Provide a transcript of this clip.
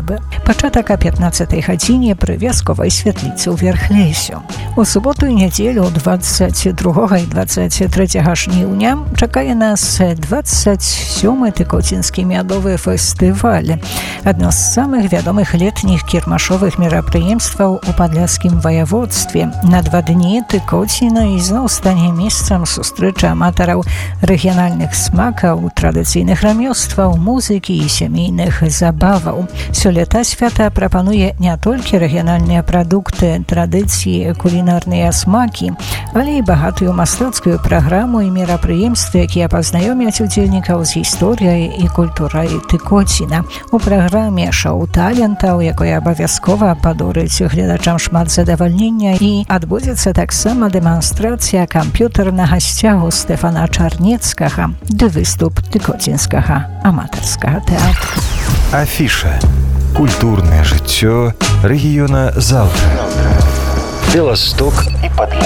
шлюбы. Пачатак о 15-й гадзіне пры вясковай святліцы ў Верхлесю. У суботу і нядзелю 22 і 23 жніўня чакае нас 27-й Тыкоцінскі мядовы фестываль. Адно з самых вядомых летніх кірмашовых мерапрыемстваў у падляшскім ваяводстве. На 2 дні Тыкоціна ізноў стане месцам сустрэчы аматараў рэгіянальных смакаў, традыцыйных рамёстваў, музыкі і сямейных забаваў. Сёлета свята прапануе не толькі рэгіянальныя прадукты, традыцыі, кулінарныя смакі, але і багатую мастацкую праграму і мерапрыемствы, якія пазнаёмяць удзельнікаў з гісторыяй і культурай Тыкоціна. У праграме шоу талентаў, якое абавязкова падорыць гледачам шмат задавальнення, і адбудзецца таксама дэманстрацыя камп'ютарнага сцягу Стэфана Чарнецкага ды выступ тыкоцінскага аматарскага тэатру. Афіша. Культурнае жыццё рэгіёна заўтра. Беласток і Падляшша.